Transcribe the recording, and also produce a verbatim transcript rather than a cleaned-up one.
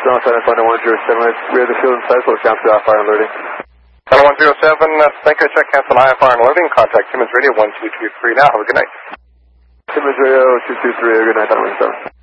Channel seven, Thunder one zero seven, we have the field in sight, so cancel I F R and alerting. Channel one zero seven, uh, thank you, check, cancel I F R and alerting, contact Siemens Radio one two two three now, have a good night. Siemens Radio two two three, good night, Thunder one seven.